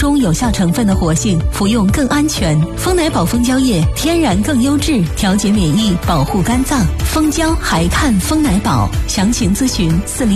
中有效成分的活性，服用更安全。蜂奶宝蜂胶液天然更优质，调节免疫，保护肝脏。蜂胶还看蜂奶宝，详情咨询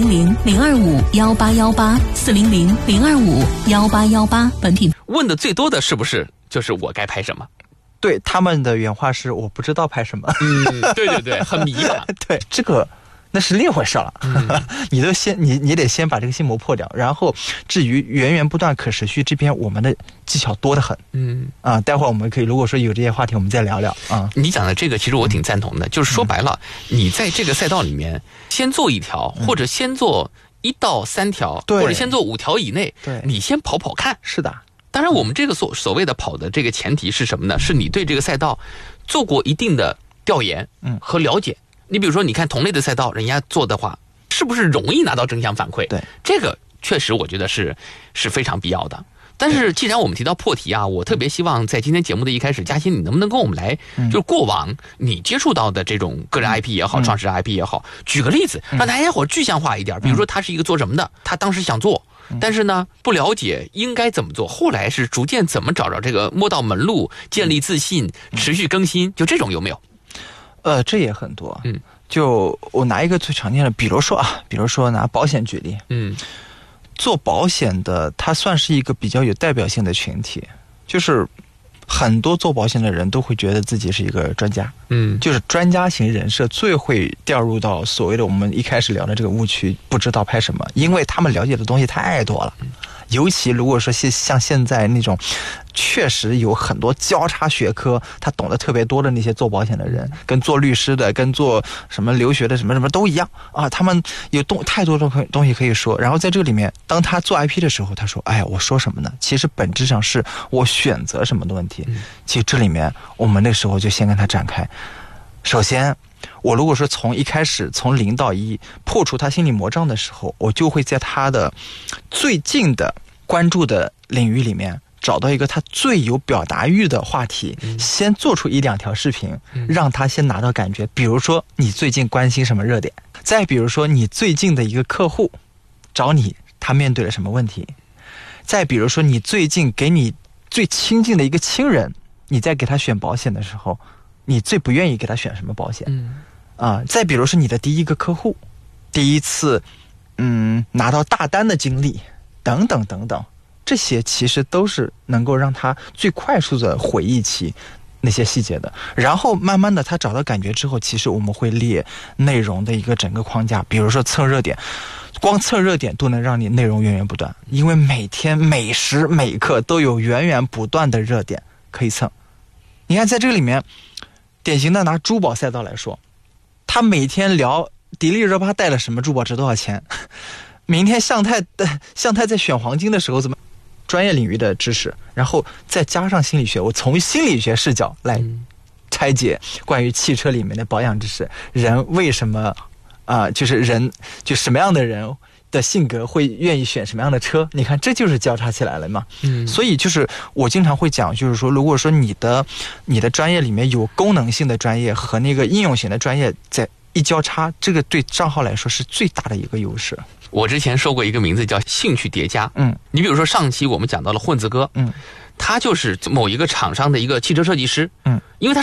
400-025-188，400-025-188。本品问的最多的是不是就是我该拍什么？ 对，他们的原话是我不知道拍什么。 对对对，很迷茫。 对，这个那是另一回事了。你得先把这个心魔破掉，然后至于源源不断可持续这边，我们的技巧多得很。待会儿我们可以如果说有这些话题，我们再聊聊啊。 你讲的这个其实我挺赞同的，就是说白了，你在这个赛道里面先做一条，或者先做1到3条，或者先做5条以内，你先跑跑看。 是的。 当然，我们这个所谓的跑的这个前提是什么呢？是你对这个赛道做过一定的调研和了解。你比如说，你看同类的赛道，人家做的话，是不是容易拿到正向反馈？ 对， 这个确实我觉得是非常必要的。但是既然我们提到破题啊，我特别希望在今天节目的一开始，嘉欣你能不能跟我们来，就是过往你接触到的这种个人 IP 也好，创始人 IP 也好，举个例子，让大家伙具象化一点。比如说他是一个做什么的，他当时想做，但是呢不了解应该怎么做，后来是逐渐怎么找着这个摸到门路，建立自信，持续更新，就这种有没有？ 这也很多。就我拿一个最常见的，比如说拿保险举例。做保险的它算是一个比较有代表性的群体，就是很多做保险的人都会觉得自己是一个专家。就是专家型人设最会掉入到所谓的我们一开始聊的这个误区，不知道拍什么，因为他们了解的东西太多了。尤其如果说像现在那种确实有很多交叉学科，他懂得特别多的那些做保险的人，跟做律师的，跟做什么留学的什么什么都一样啊，他们有太多的东西可以说。然后在这个里面，当他做 IP 的时候，他说哎呀我说什么呢，其实本质上是我选择什么的问题。其实这里面我们那时候就先跟他展开。首先我如果说从一开始从0到1破除他心理魔障的时候，我就会在他的最近的关注的领域里面找到一个他最有表达欲的话题，先做出1、2条视频，让他先拿到感觉。比如说你最近关心什么热点，再比如说你最近的一个客户找你，他面对了什么问题，再比如说你最近给你最亲近的一个亲人，你在给他选保险的时候，你最不愿意给他选什么保险。再比如说你的第一个客户，第一次拿到大单的经历等等等等，这些其实都是能够让他最快速的回忆起那些细节的。然后慢慢的他找到感觉之后，其实我们会列内容的一个整个框架。比如说蹭热点，光蹭热点都能让你内容源源不断，因为每天每时每刻都有源源不断的热点可以蹭。你看在这个里面，典型的拿珠宝赛道来说，他每天聊迪丽热巴戴了什么珠宝值多少钱，明天向太在选黄金的时候怎么，专业领域的知识，然后再加上心理学，我从心理学视角来拆解关于汽车里面的保养知识，人为什么就是人就什么样的人的性格会愿意选什么样的车，你看这就是交叉起来了嘛。所以就是我经常会讲，就是说如果说你的专业里面有功能性的专业和那个应用型的专业在一交叉，这个对账号来说是最大的一个优势。 我之前说过一个名字叫兴趣叠加。你比如说上期我们讲到了混子哥，他就是某一个厂商的一个汽车设计师，因为他